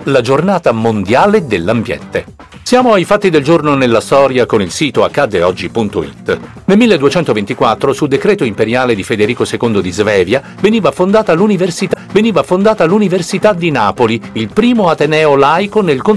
la giornata mondiale dell'ambiente. Siamo ai fatti del giorno nella storia con il sito accaddeoggi.it. Nel 1224, su decreto imperiale di Federico II di Svevia, veniva fondata l'Università di Napoli, il primo ateneo laico nel